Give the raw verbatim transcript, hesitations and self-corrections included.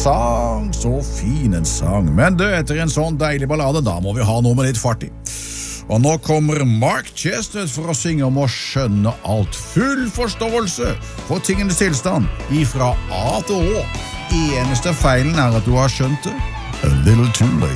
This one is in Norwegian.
sang, så fin en sang. Men du, etter en sånn deilig ballade, da må vi ha noe med litt fart i. Og nå kommer Mark Chesnutt for å synge om å skjønne alt. Full forståelse for tingenes tilstand, ifra A til Å. Eneste feilen er at du har skjønt det a little too late.